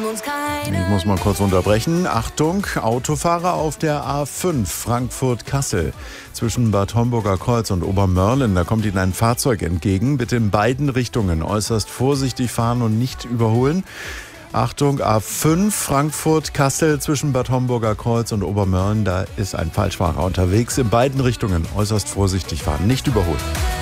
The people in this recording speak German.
uns keine. Ich muss mal kurz unterbrechen. Achtung, Autofahrer auf der A5 Frankfurt-Kassel zwischen Bad Homburger Kreuz und Obermörlen. Da kommt Ihnen ein Fahrzeug entgegen. Bitte in beiden Richtungen äußerst vorsichtig fahren und nicht überholen. Achtung, A5 Frankfurt-Kassel zwischen Bad Homburger Kreuz und Obermörlen. Da ist ein Falschfahrer unterwegs. In beiden Richtungen äußerst vorsichtig fahren, nicht überholen.